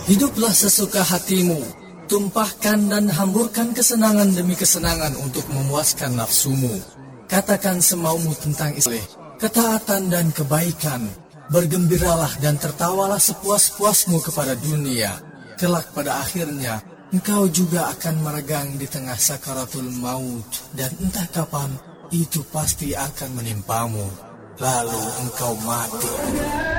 Hiduplah sesuka hatimu, tumpahkan dan hamburkan kesenangan demi kesenangan untuk memuaskan nafsumu. Katakan semaumu tentang Islam, ketaatan dan kebaikan. Bergembiralah dan tertawalah sepuas-puasmu kepada dunia. Kelak pada akhirnya, engkau juga akan meregang di tengah sakaratul maut. Dan entah kapan, itu pasti akan menimpamu. Lalu engkau mati.